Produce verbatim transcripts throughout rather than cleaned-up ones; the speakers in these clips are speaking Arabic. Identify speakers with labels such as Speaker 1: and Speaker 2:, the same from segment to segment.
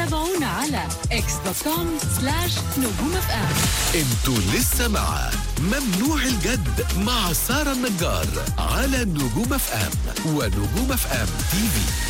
Speaker 1: تابعونا على إكس دوت كوم سلاش نجوم اف ام.
Speaker 2: انتوا لسه مع ممنوع الجد مع سارة النجار على نجوم اف ام ونجوم اف ام تي في.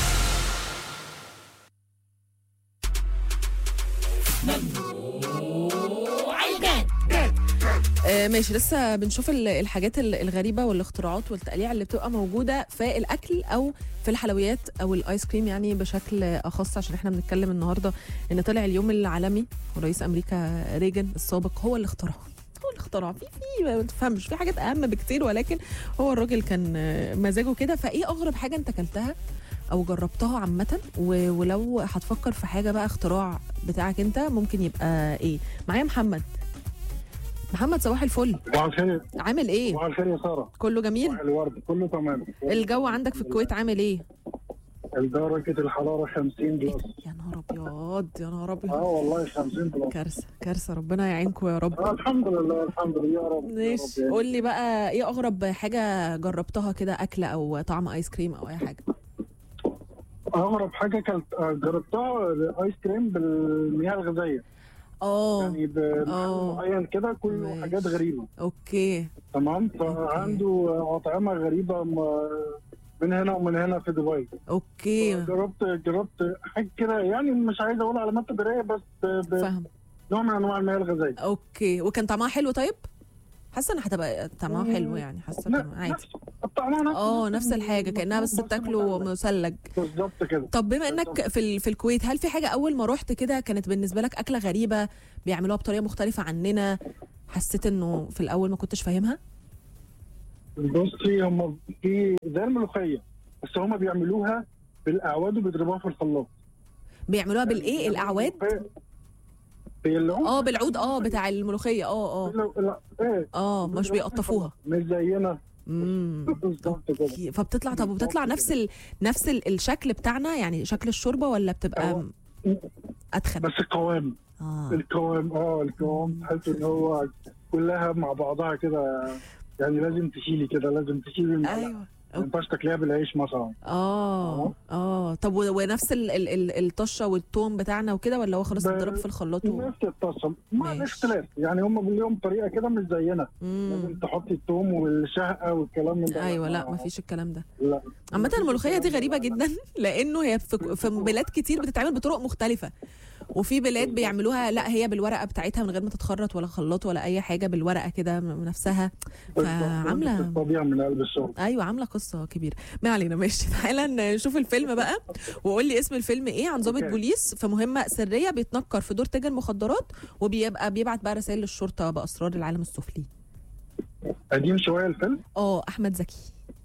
Speaker 3: آه ماشي، لسه بنشوف الحاجات الغريبة والاختراعات والتقليع اللي بتبقى موجودة في الأكل أو في الحلويات أو الآيس كريم يعني بشكل أخص، عشان احنا بنتكلم النهاردة إن طلع اليوم العالمي ورئيس أمريكا ريجن السابق هو اللي اخترعه. هو اللي اخترعه في في ما تفهمش في حاجات أهم بكتير، ولكن هو الراجل كان مزاجه كده. فإيه أغرب حاجة أنت أكلتها أو جربتها عامة؟ ولو هتفكر في حاجة بقى اختراع بتاعك أنت ممكن يبقى إيه؟ معايا محمد. محمد صباح الفل.
Speaker 4: صباح الخير.
Speaker 3: عامل ايه؟
Speaker 4: صباح الخير يا ساره.
Speaker 3: كله جميل؟
Speaker 4: صباح الورد، كله تمام.
Speaker 3: الجو عندك في الكويت عامل ايه؟
Speaker 4: درجة الحرارة خمسين بلس.
Speaker 3: يا نهار ابيض يا نهار ابيض.
Speaker 4: اه والله خمسين بلس.
Speaker 3: كارثة كارثة، ربنا يعينكم يا رب.
Speaker 4: آه الحمد لله الحمد لله يا رب.
Speaker 3: ماشي، قول لي بقى ايه اغرب حاجة جربتها كده، اكلة او طعم ايس كريم او اي حاجة؟
Speaker 4: اغرب حاجة كانت جربتها ايس كريم بالمياه الغازية.
Speaker 3: اه
Speaker 4: يعني بمحل معين كده كله
Speaker 3: ماشي.
Speaker 4: حاجات غريبة.
Speaker 3: اوكي
Speaker 4: تمام. فعنده أطعمة غريبة من هنا ومن هنا في دبي.
Speaker 3: اوكي
Speaker 4: جربت جربت حاجة كده، يعني مش عايز اقول علامات تجارية بس
Speaker 3: فاهم،
Speaker 4: نوع من انواع المياه الغازية.
Speaker 3: اوكي. وكان طعمها حلو طيب؟ حاسه انها هتبقى طعمها حلو يعني، حاسه طعمها عادي. اه نفس الحاجه كانها بس بتاكله مثلج
Speaker 4: بالظبط كده.
Speaker 3: طب بما انك في في الكويت، هل في حاجه اول ما رحت كده كانت بالنسبه لك اكله غريبه بيعملوها بطريقه مختلفه عننا، حسيت انه في الاول ما كنتش فاهمها؟
Speaker 4: بصي، هم في زي الملوخيه بس هم بيعملوها بالاعواد وبيضربوها في الخلاط.
Speaker 3: بيعملوها بالايه؟ الاعواد؟
Speaker 4: بالعود.
Speaker 3: اه بالعود، اه بتاع الملوخيه. اه اه
Speaker 4: لا ايه
Speaker 3: اه مش بيقطفوها.
Speaker 4: مش زينا.
Speaker 3: امم فبتطلع، طب وبتطلع نفس ال... نفس ال... الشكل بتاعنا يعني، شكل الشوربه، ولا بتبقى اتخن؟
Speaker 4: بس القوام.
Speaker 3: اه
Speaker 4: القوام اه القوام تحس ان هو كلها مع بعضها كده، يعني لازم تشيلي كده، لازم تشيلي المعلقه.
Speaker 3: ايوه
Speaker 4: ما ينفعش تاكليها بالعيش مثلا.
Speaker 3: اه اه طب ونفس ال ال ال الطشه والثوم بتاعنا وكده، ولا هو خلاص اتضرب في الخلاط؟ و...
Speaker 4: نفس الطشه مع الاختلاف، يعني هم ليهم طريقه كده مش زينا.
Speaker 3: مم.
Speaker 4: لازم تحطي الثوم والشهقه والكلام من ده.
Speaker 3: ايوه لا مفيش الكلام ده.
Speaker 4: لا
Speaker 3: عامه الملوخيه دي غريبه جدا لانه هي في, في بلاد كتير بتتعمل بطرق مختلفه، وفي بلاد بيعملوها لا هي بالورقه بتاعتها من غير ما تتخرط ولا خلاط ولا اي حاجه، بالورقه كده نفسها. فعامله
Speaker 4: طبيعي من قلب الشغل.
Speaker 3: ايوه عامله قصه كبيره. ما علينا، ماشي. تعالى نشوف الفيلم بقى وقول لي اسم الفيلم ايه. عن ضابط بوليس في مهمه سريه بيتنكر في دور تاجر مخدرات، وبيبقى بيبعت بقى رسائل للشرطه باسرار العالم السفلي.
Speaker 4: قديم شويه الفيلم.
Speaker 3: اه احمد زكي.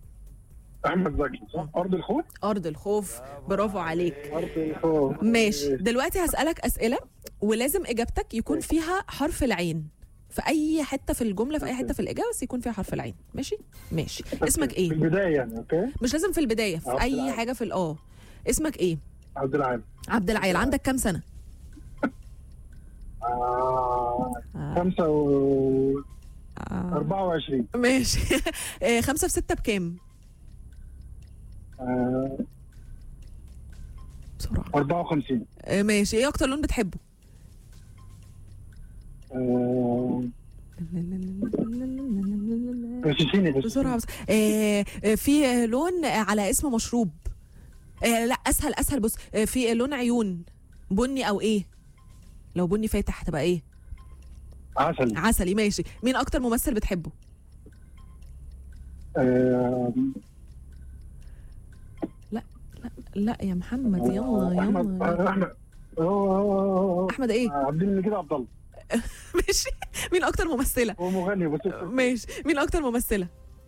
Speaker 4: احمد زكي صح. ارض الخوف.
Speaker 3: ارض الخوف، برافو عليك.
Speaker 4: ارض الخوف.
Speaker 3: ماشي، دلوقتي هسألك أسئلة ولازم إجابتك يكون فيها حرف العين في أي حتة في الجملة، في أي حتة في الإجابة بس يكون فيها حرف العين. ماشي ماشي. اسمك إيه؟
Speaker 4: في البداية يعني. أوكي.
Speaker 3: مش لازم في البداية، في أي العين. حاجة في الآه. اسمك إيه؟
Speaker 4: عبد العال.
Speaker 3: عبد العال. عندك كام سنة؟
Speaker 4: آه خمسة و
Speaker 3: آه.
Speaker 4: أربعة وعشرين.
Speaker 3: ماشي. خمسة في ستة بكام؟
Speaker 4: آه
Speaker 3: بسرعة.
Speaker 4: أربعة وخمسين.
Speaker 3: ماشي. إيه أكتر لون بتحبه؟
Speaker 4: آه بسيطيني بس.
Speaker 3: بسرعة بس. آه في لون على اسم مشروب. آه لا أسهل أسهل. بص، آه في لون عيون بني أو إيه؟ لو بني فاتح هتبقى إيه؟
Speaker 4: عسلي.
Speaker 3: عسلي. ماشي. مين أكتر ممثل بتحبه؟
Speaker 4: آه
Speaker 3: لا لا لا يا محمد، يلا يلا.
Speaker 4: أحمد أحمد
Speaker 3: أحمد إيه؟
Speaker 4: عبد المجيد عبد الله.
Speaker 3: ماشي. مين أكتر ممثلة؟
Speaker 4: هو مغني بس.
Speaker 3: ماشي. مين أكتر ممثلة؟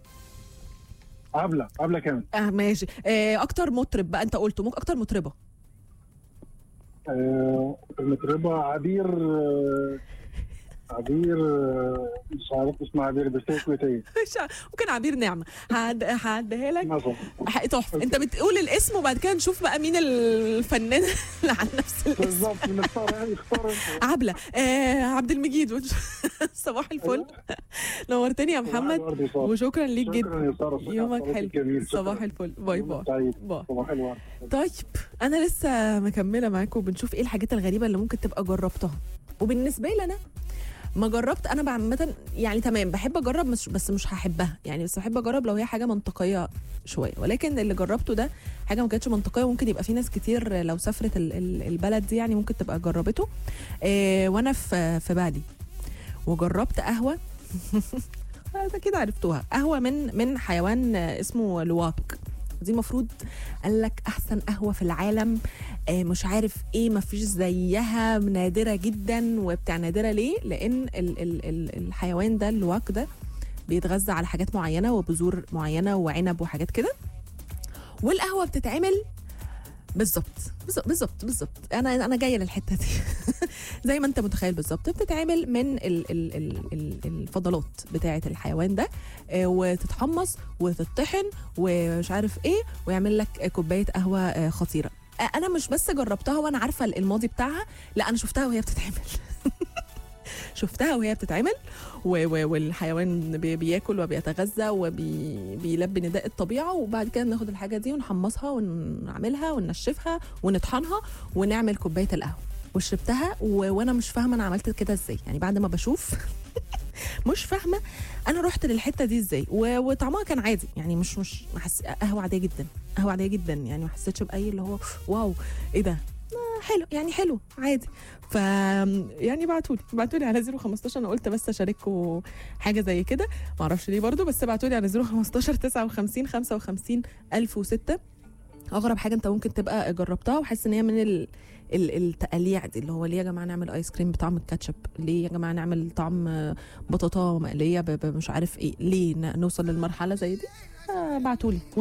Speaker 4: عبلة عبلة كامل.
Speaker 3: اه ماشي. آه أكتر مطرب بقى أنت قلته، ممكن أكتر مطربة؟
Speaker 4: آه المطربة عبير. آه عبير آه، مش عارف اسمها عبير بس هي كويتيه
Speaker 3: مش ع- ممكن عبير نعمة. هعد- هعديها لك.
Speaker 4: مثلا.
Speaker 3: ح- تحفه. انت بتقول الاسم وبعد كده نشوف بقى مين الفنان اللي عن نفس الاسم.
Speaker 4: بالظبط بنختار يعني اختار انت.
Speaker 3: عبلة آه عبد المجيد وش- صباح الفل. نورتني يا محمد وشكرا ليك
Speaker 4: شكرا
Speaker 3: جدا.
Speaker 4: يا ساره.
Speaker 3: يومك حلو.
Speaker 4: جميل.
Speaker 3: صباح الفل. باي
Speaker 4: يومك
Speaker 3: باي.
Speaker 4: سعيد.
Speaker 3: باي.
Speaker 4: صباح الورد.
Speaker 3: طيب انا لسه مكمله معاكم وبنشوف ايه الحاجات الغريبه اللي ممكن تبقى جربتها. وبالنسبه لي انا ما جربت. انا عامه يعني تمام بحب اجرب مش بس مش هحبها يعني، بس بحب اجرب لو هي حاجه منطقيه شويه، ولكن اللي جربته ده حاجه ما كانتش منطقيه، وممكن يبقى في ناس كتير لو سافرت ال- ال- البلد دي يعني ممكن تبقى جربته. إيه وانا في في بالي وجربت قهوه ده كده عرفتوها. قهوه من من حيوان اسمه لواك. دي المفروض قال لك احسن قهوه في العالم، آه مش عارف ايه، ما فيش زيها، نادره جدا. وبتاع نادره ليه؟ لان ال ال ال الحيوان ده اللواك ده بيتغذى على حاجات معينه وبذور معينه وعنب وحاجات كده. والقهوه بتتعمل بالظبط بالظبط بالظبط بالظبط انا انا جايه للحته دي زي ما انت متخيل بالظبط. بتتعمل من ال ال ال ال الفضلات بتاعه الحيوان ده، آه، وتتحمص وتطحن ومش عارف ايه، ويعمل لك كوبايه قهوه آه، خطيره. آه، انا مش بس جربتها وانا عارفه الماضي بتاعها، لا انا شفتها وهي بتتعمل شفتها وهي بتتعمل و- و- والحيوان بي- بياكل وبيتغذى وبيلبي نداء الطبيعه. وبعد كده ناخد الحاجه دي ونحمصها ونعملها وننشفها ونطحنها ونعمل كوبايه القهوه. وشربتها و... وانا مش فاهمه انا عملت كده ازاي يعني. بعد ما بشوف مش فاهمه انا رحت للحته دي ازاي. و... وطعمها كان عادي يعني، مش مش حس... قهوه عاديه جدا، قهوه عاديه جدا يعني. ما حسيتش باي اللي هو واو ايه ده، حلو يعني، حلو عادي. ف يعني بعتوا لي بعتوا لي على صفر خمستاشر. انا قلت بس اشارككم حاجه زي كده، ما اعرفش ليه برضو، بس بعتوا لي على صفر خمستاشر تسعة وخمسين خمسة وخمسين ألف وستة. اغرب حاجه انت ممكن تبقى جربتها وحاسس ان هي من ال... ال... التقاليع دي، اللي هو ليه يا جماعه نعمل ايس كريم بطعم الكاتشب؟ ليه يا جماعه نعمل طعم بطاطا مقليه ب... ب... مش عارف ايه؟ ليه ن... نوصل للمرحله زي دي؟ آه بعتوا لي